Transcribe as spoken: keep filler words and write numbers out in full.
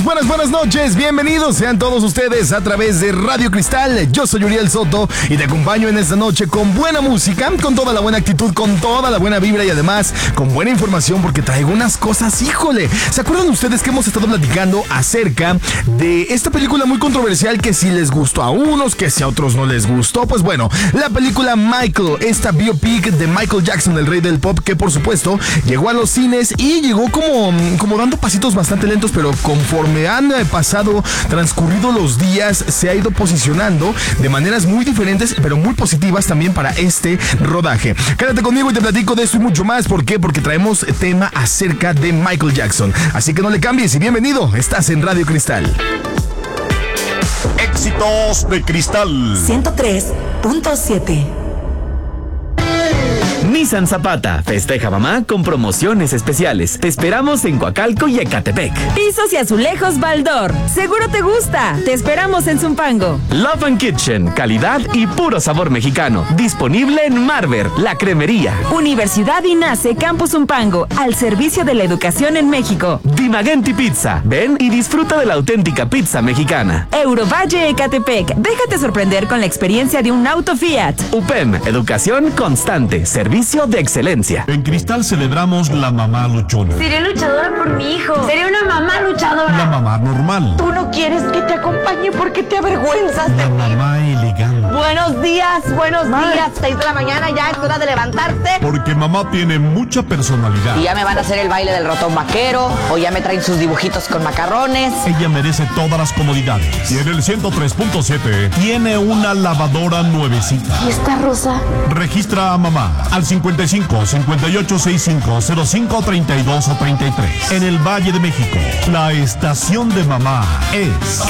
buenas, buenas, buenas noches. Bienvenidos sean todos ustedes a través de Radio Cristal. Yo soy Uriel Soto y te acompaño en esta noche con buena música, con toda la buena actitud, con toda la buena vibra y además con buena información porque traigo unas cosas, híjole. ¿Se acuerdan ustedes que hemos estado platicando acerca de esta película muy controversial que si les gustó a unos, que si a otros no les gustó? Pues bueno, la película Michael, esta biopic de Michael Jackson, el rey del pop, que por supuesto llegó a los cines y llegó como, como dando pasitos bastante lentos, pero conforme han pasado, transcurrido los días, se ha ido posicionando de maneras muy diferentes, pero muy positivas también para este rodaje. Quédate conmigo y te platico de esto y mucho más. ¿Por qué? Porque traemos tema acerca de Michael Jackson. Así que no le cambies y bienvenido, estás en Radio Cristal. Éxitos de Cristal ciento tres punto siete. Nissan Zapata festeja mamá con promociones especiales. Te esperamos en Coacalco y Ecatepec. Pisos y azulejos Baldor. Seguro te gusta. Te esperamos en Zumpango. Love and Kitchen, calidad y puro sabor mexicano. Disponible en Marver, la cremería. Universidad INACE Campus Zumpango, al servicio de la educación en México. Dimagenti Pizza. Ven y disfruta de la auténtica pizza mexicana. Eurovalle Ecatepec. Déjate sorprender con la experiencia de un auto Fiat. U P E M, educación constante. Servicio de excelencia. En Cristal celebramos la mamá luchona. Seré luchadora por mi hijo. Seré una mamá luchadora. La mamá normal. Tú no quieres que te acompañe porque te avergüenzas de La mí. mamá elegante. Buenos días, buenos Ma. días. Seis de la mañana ya es hora de levantarte. Porque mamá tiene mucha personalidad. Y ya me van a hacer el baile del ratón vaquero. O ya me traen sus dibujitos con macarrones. Ella merece todas las comodidades. Y en el ciento tres punto siete tiene una lavadora nuevecita. ¿Y esta rosa? Registra a mamá al cincuenta y cinco, cincuenta y ocho, sesenta y cinco, cero cinco, treinta y dos o treinta y tres. En el Valle de México, la estación de mamá es